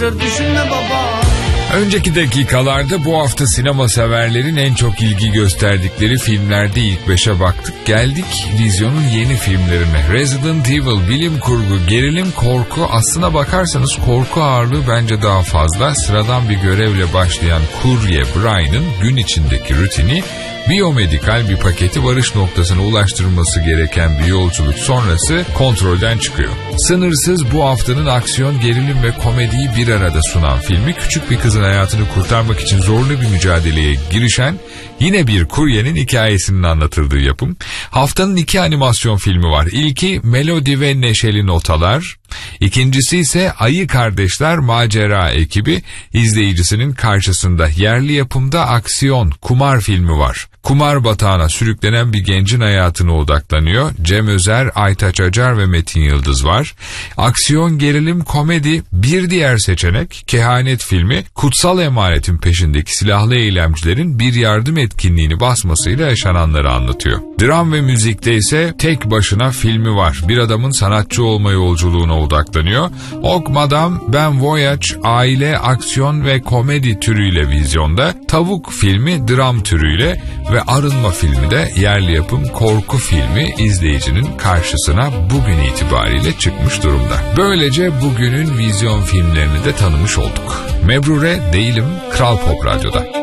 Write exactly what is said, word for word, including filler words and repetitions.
Düşünme baba. Önceki dakikalarda bu hafta sinema severlerin en çok ilgi gösterdikleri filmlerde ilk beşe baktık. Geldik vizyonun yeni filmlerine. Resident Evil, bilim kurgu, gerilim, korku. Aslına bakarsanız korku ağırlığı bence daha fazla. Sıradan bir görevle başlayan kurye Brian'ın gün içindeki rutini, biyomedikal bir paketi varış noktasına ulaştırılması gereken bir yolculuk sonrası kontrolden çıkıyor. Sınırsız bu haftanın aksiyon, gerilim ve komediyi bir arada sunan filmi, küçük bir kızın hayatını kurtarmak için zorlu bir mücadeleye girişen yine bir kuryenin hikayesinin anlatıldığı yapım. Haftanın iki animasyon filmi var. İlki Melodi ve Neşeli Notalar. İkincisi ise Ayı Kardeşler Macera Ekibi. İzleyicisinin karşısında yerli yapımda aksiyon, kumar filmi var. Kumar batağına sürüklenen bir gencin hayatına odaklanıyor. Cem Özer, Aytaç Acar ve Metin Yıldız var. Aksiyon, gerilim, komedi. Bir diğer seçenek Kehanet filmi, kutsal emanetin peşindeki silahlı eylemcilerin bir yardım etkinliğini basmasıyla yaşananları anlatıyor. Dram ve müzikte ise tek başına filmi var. Bir adamın sanatçı olma yolculuğuna odaklanıyor. Ok Madame, Ben Voyage, aile, aksiyon ve komedi türüyle vizyonda. Tavuk filmi dram türüyle ve Arınma filmi de yerli yapım korku filmi izleyicinin karşısına bugün itibariyle çıkmış durumda. Böylece bugünün vizyon filmlerini de tanımış olduk. Mebrure değilim, Kral Pop Radyo'da.